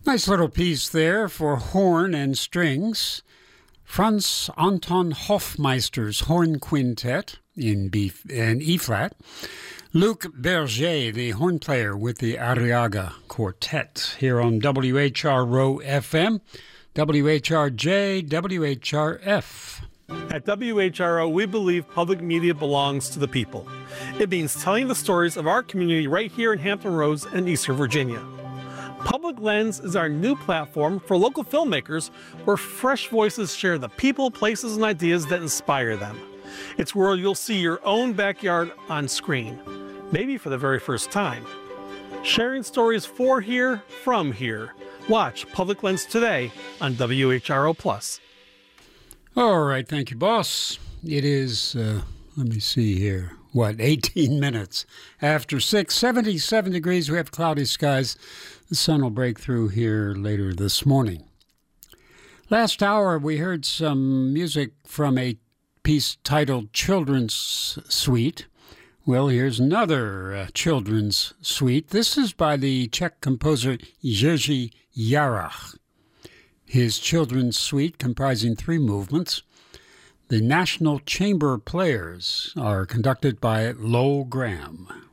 Nice little piece there for horn and strings. Franz Anton Hofmeister's Horn Quintet in E-flat. Luc Berger, the horn player with the Arriaga Quartet, here on WHRO FM, WHRJ, WHRF. At WHRO, we believe public media belongs to the people. It means telling the stories of our community right here in Hampton Roads and Eastern Virginia. Public Lens is our new platform for local filmmakers where fresh voices share the people, places, and ideas that inspire them. It's where you'll see your own backyard on screen, maybe for the very first time. Sharing stories for here, from here. Watch Public Lens today on WHRO+. All right, thank you, boss. It is, let me see here, 18 minutes after 6, 77 degrees. We have cloudy skies. The sun will break through here later this morning. Last hour, we heard some music from a piece titled Children's Suite. Well, here's another children's suite. This is by the Czech composer Jiří Jarach. His children's suite, comprising 3 movements. The National Chamber Players are conducted by Lowell Graham.